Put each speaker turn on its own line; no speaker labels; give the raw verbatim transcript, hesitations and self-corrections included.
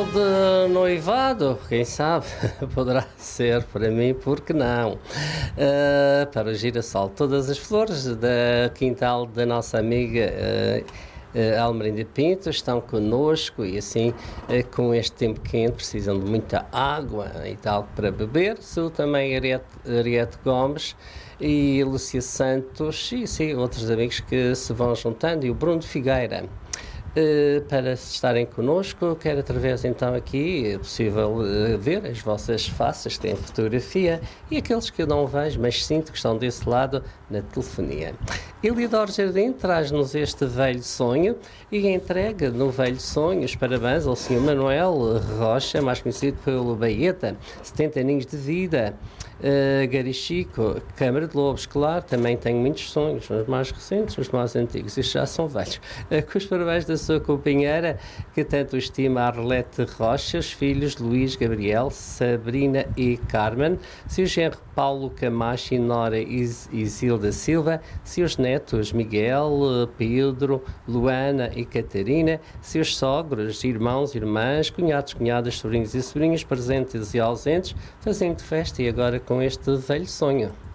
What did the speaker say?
anel de noivado, quem sabe, poderá ser para mim, porque não? Uh, para o girassol, todas as flores da quintal da nossa amiga uh, uh, Almerinda Pinto estão connosco e assim, uh, com este tempo quente, precisam de muita água e tal para beber. Sou também Ariete, Ariete Gomes e Lúcia Santos e sim, outros amigos que se vão juntando, e o Bruno Figueira. Uh, para estarem connosco, quero através então aqui, é possível uh, ver as vossas faces, têm fotografia, e aqueles que eu não vejo, mas sinto que estão desse lado na telefonia. Elidor Jardim traz-nos este velho sonho e entrega no velho sonho os parabéns ao senhor Manuel Rocha, mais conhecido pelo Baeta, setenta aninhos de vida. Uh, Gary Chico, Câmara de Lobos, claro, também tenho muitos sonhos, os mais recentes, os mais antigos, estes já são velhos. Uh, com os parabéns da sua companheira, que tanto estima, a Arlete Rocha, os filhos Luís, Gabriel, Sabrina e Carmen, seus genro Paulo Camacho e Nora Is- Isilda Silva, seus netos Miguel, Pedro, Luana e Catarina, seus sogros, irmãos, irmãs, cunhados, cunhadas, sobrinhos e sobrinhas, presentes e ausentes, fazendo festa e agora com este velho sonho.